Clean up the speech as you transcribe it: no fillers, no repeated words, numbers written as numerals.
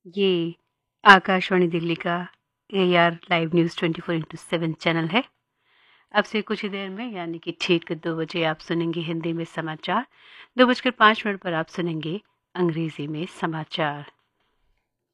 ये आकाशवाणी दिल्ली का AR live news 24/7 channel है। अब से कुछ ही देर में यानी कि ठीक 2 बजे आप सुनेंगे हिंदी में समाचार। 2:05 पर आप सुनेंगे अंग्रेजी में समाचार।